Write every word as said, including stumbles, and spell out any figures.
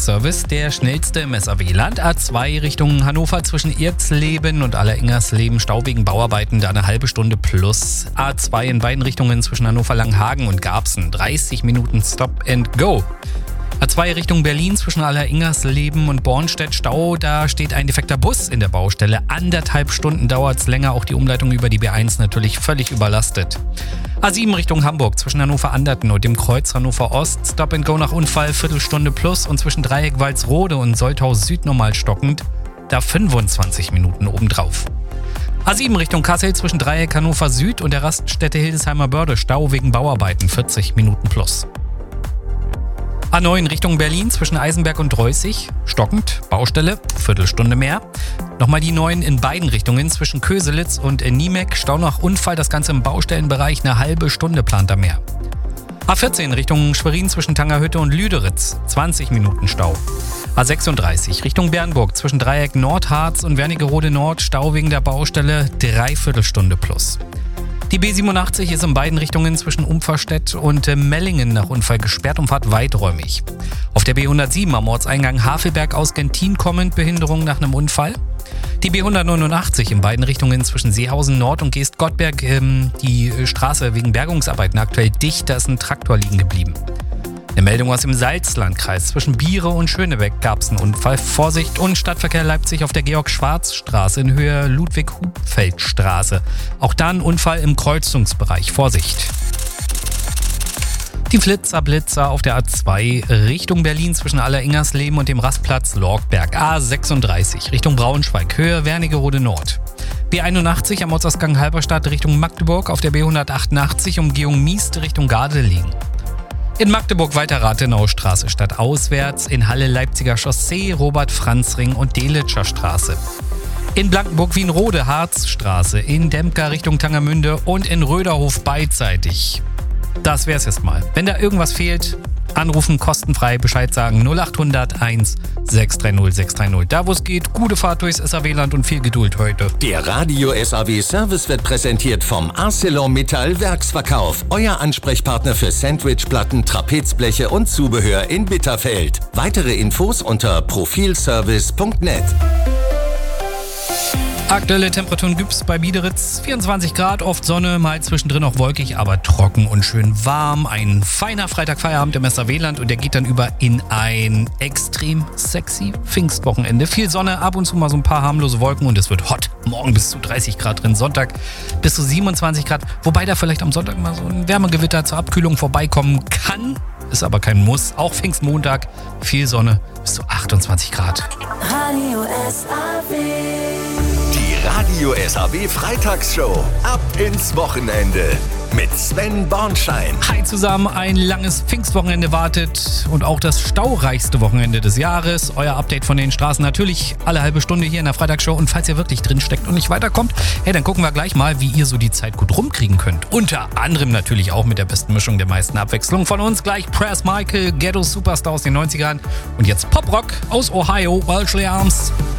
Verkehrsservice, der schnellste im S A W-Land. A zwei Richtung Hannover zwischen Erzleben und Alleringersleben, Stau wegen Bauarbeiten, da eine halbe Stunde plus. A zwei in beiden Richtungen zwischen Hannover-Langhagen und Garbsen, dreißig Minuten Stop and Go. A zwei Richtung Berlin zwischen Alleringersleben und Bornstedt, Stau, da steht ein defekter Bus in der Baustelle. Anderthalb Stunden dauert es länger, auch die Umleitung über die B eins natürlich völlig überlastet. A sieben Richtung Hamburg zwischen Hannover-Anderten und dem Kreuz Hannover Ost, Stop and Go nach Unfall, Viertelstunde plus und zwischen Dreieck Walsrode und Soltau Süd normal stockend, da fünfundzwanzig Minuten obendrauf. A sieben Richtung Kassel zwischen Dreieck Hannover Süd und der Raststätte Hildesheimer Börde, Stau wegen Bauarbeiten, vierzig Minuten plus. A neun Richtung Berlin zwischen Eisenberg und Dreußig, stockend, Baustelle, Viertelstunde mehr. Nochmal die neun in beiden Richtungen zwischen Köselitz und Niemek, Stau nach Unfall, das Ganze im Baustellenbereich, eine halbe Stunde plant er mehr. A vierzehn Richtung Schwerin zwischen Tangerhütte und Lüderitz, zwanzig Minuten Stau. A sechsunddreißig Richtung Bernburg zwischen Dreieck Nordharz und Wernigerode Nord, Stau wegen der Baustelle, Dreiviertelstunde plus. Die B siebenundachtzig ist in beiden Richtungen zwischen Umferstedt und Mellingen nach Unfall gesperrt und fahrt weiträumig. Auf der B hundertsieben am Ortseingang Havelberg aus Gentin kommend Behinderung nach einem Unfall. Die B hundertneunundachtzig in beiden Richtungen zwischen Seehausen Nord und Geest-Gottberg, ähm, die Straße wegen Bergungsarbeiten aktuell dicht, da ist ein Traktor liegen geblieben. Eine Meldung aus dem Salzlandkreis. Zwischen Biere und Schönebeck gab es einen Unfall. Vorsicht und Stadtverkehr Leipzig auf der Georg-Schwarz-Straße in Höhe Ludwig-Hupfeld-Straße. Auch da ein Unfall im Kreuzungsbereich. Vorsicht. Die Flitzer-Blitzer auf der A zwei Richtung Berlin zwischen Alleringersleben und dem Rastplatz Lorgberg. A sechsunddreißig Richtung Braunschweig, Höhe Wernigerode Nord. B einundachtzig am Ortsausgang Halberstadt Richtung Magdeburg auf der B hundertachtundachtzig Umgehung Miest Richtung Gardelegen. In Magdeburg weiter Rathenaustraße statt auswärts, in Halle Leipziger Chaussee, Robert-Franz-Ring und Delitscher Straße. In Blankenburg-Wienrode Harzstraße, in Dempker Richtung Tangermünde und in Röderhof beidseitig. Das wär's jetzt mal. Wenn da irgendwas fehlt, anrufen, kostenfrei, Bescheid sagen, null achthundert eins sechs drei null sechs drei null. Da wo es geht, gute Fahrt durchs S A W-Land und viel Geduld heute. Der Radio S A W Service wird präsentiert vom ArcelorMittal Werksverkauf. Euer Ansprechpartner für Sandwichplatten, Trapezbleche und Zubehör in Bitterfeld. Weitere Infos unter profilservice punkt net. Aktuelle Temperaturen gibt's bei Biederitz, vierundzwanzig Grad, oft Sonne, mal zwischendrin auch wolkig, aber trocken und schön warm. Ein feiner Freitagfeierabend im S A W-Land und der geht dann über in ein extrem sexy Pfingstwochenende. Viel Sonne, ab und zu mal so ein paar harmlose Wolken und es wird hot. Morgen bis zu dreißig Grad drin, Sonntag bis zu siebenundzwanzig Grad, wobei da vielleicht am Sonntag mal so ein Wärmegewitter zur Abkühlung vorbeikommen kann, ist aber kein Muss. Auch Pfingstmontag, viel Sonne, bis zu achtundzwanzig Grad. Radio S A W. Die Radio S A W Freitagsshow. Ab ins Wochenende. Mit Sven Bornschein. Hi zusammen, ein langes Pfingstwochenende wartet und auch das staureichste Wochenende des Jahres. Euer Update von den Straßen natürlich alle halbe Stunde hier in der Freitagsshow. Und falls ihr wirklich drin steckt und nicht weiterkommt, hey, dann gucken wir gleich mal, wie ihr so die Zeit gut rumkriegen könnt. Unter anderem natürlich auch mit der besten Mischung der meisten Abwechslung von uns. Gleich Press Michael, Ghetto Superstar aus den neunzigern und jetzt Poprock aus Ohio, Wellesley Arms.